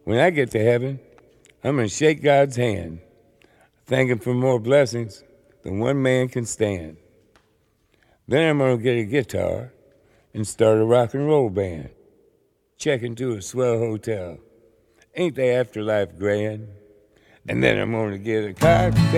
When I get to heaven, I'm going to shake God's hand, thank Him for more blessings than one man can stand. Then I'm going to get a guitar and start a rock and roll band. Check into a swell hotel. Ain't the afterlife grand? And then I'm going to get a cocktail.